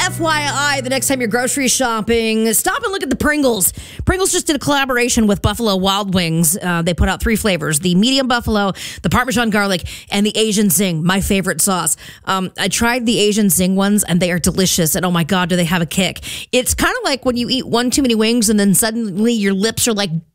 FYI, the next time you're grocery shopping, stop and look at the Pringles. Pringles just did a collaboration with Buffalo Wild Wings. They put out 3 flavors, the medium buffalo, the Parmesan garlic, and the Asian zing, my favorite sauce. I tried the Asian zing ones, and they are delicious. And oh my God, do they have a kick. It's kind of like when you eat one too many wings, and then suddenly your lips are like